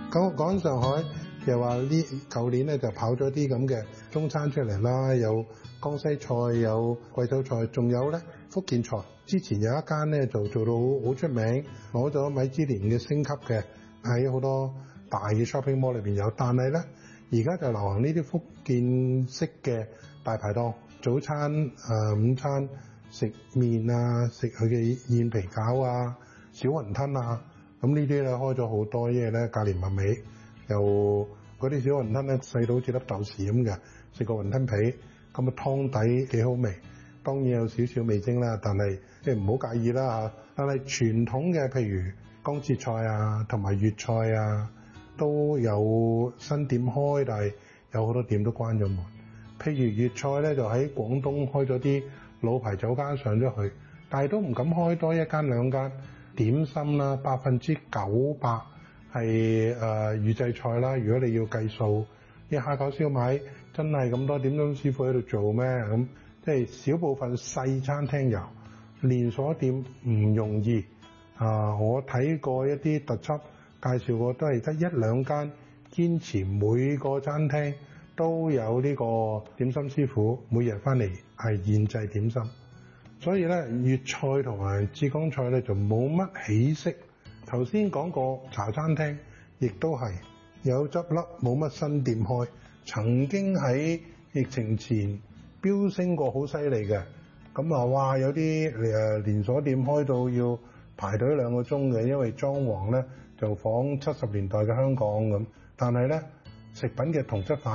講上海又話舊年咧就跑咗啲咁嘅中餐出嚟啦，有江西菜，有貴州菜，仲有咧福建菜。之前有一間咧就做到好出名，攞咗米芝蓮嘅星級嘅，喺好多大嘅 shopping mall 裏邊有。但係咧而家就流行呢啲福建式嘅大排檔，早餐、午餐食麵啊，食佢嘅燕皮餃啊、小雲吞啊。咁呢啲咧開咗好多嘢咧，價廉物美，又嗰啲小雲吞咧細到好似粒豆豉咁嘅，食個雲吞皮，咁啊湯底幾好味，當然有少少味精啦，但係即係唔好介意啦嚇。但係傳統嘅譬如江浙菜啊，同埋粵菜啊，都有新店開，但係有好多店都關咗門。譬如粵菜咧就喺廣東開咗啲老牌酒家上咗去，但係都唔敢開多一間兩間。點心啦，90%係預製菜啦。如果你要計數，啲蝦餃燒賣真係咁多點心師傅喺度做咩？咁即係少部分細餐廳有，連鎖店唔容易。我睇過一啲特輯介紹過，都係得一兩間堅持每個餐廳都有呢個點心師傅每日翻嚟係現製點心。所以咧，粵菜同埋浙江菜咧就冇乜起色。頭先講過茶餐廳，亦都係有執笠，冇乜新店開。曾經喺疫情前飆升過好犀利嘅，咁啊哇有啲連鎖店開到要排隊2個鐘嘅，因為裝潢咧就仿70年代嘅香港咁。但係咧食品嘅同質化